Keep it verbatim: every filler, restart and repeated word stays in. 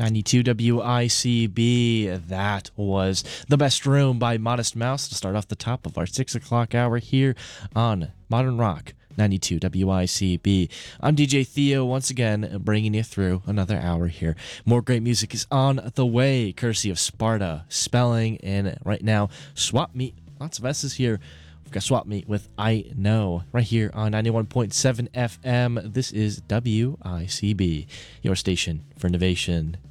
ninety-two W I C B. That was The Best Room by Modest Mouse to start off the top of our six o'clock hour here on Modern Rock ninety-two W I C B. I'm D J Theo once again bringing you through another hour here. More great music is on the way, courtesy of Sparta Spelling, and right now Swap Meet. Lots of S's here. We've got Swap Meet with I Know right here on ninety-one point seven F M. This is W I C B, your station for innovation